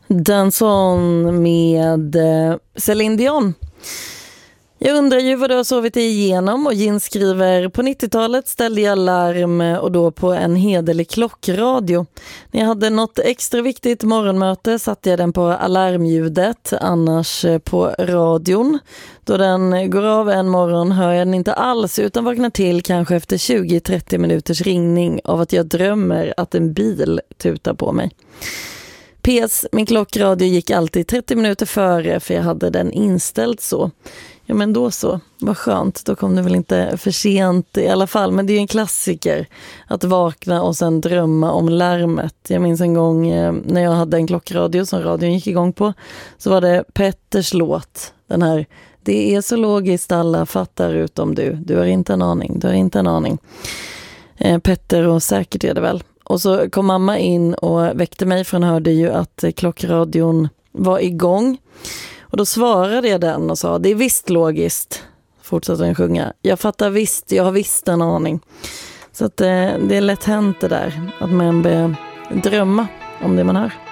Danson med Céline Dion. Jag undrar ju vad du har sovit igenom, och Gin skriver: på 90-talet ställde jag larm, och då på en hederlig klockradio. När jag hade något extra viktigt morgonmöte satte jag den på alarmljudet, annars på radion. Då den går av en morgon hör jag den inte alls, utan vaknar till kanske efter 20-30 minuters ringning av att jag drömmer att en bil tutar på mig. PS, min klockradio gick alltid 30 minuter före, för jag hade den inställd så. Ja, men då så. Vad skönt. Då kom det väl inte för sent i alla fall. Men det är ju en klassiker att vakna och sen drömma om larmet. Jag minns en gång när jag hade en klockradio som radion gick igång på. Så var det Petters låt. Den här: det är så logiskt, alla fattar utom du. Du har inte en aning. Du har inte en aning. Petter, och säkert är det väl. Och så kom mamma in och väckte mig, för hon hörde ju att klockradion var igång. Och då svarade jag den och sa: det är visst logiskt. Fortsatte den sjunga: jag fattar visst, jag har visst en aning. Så att det är lätt hänt det där, att man börjar drömma om det man hör.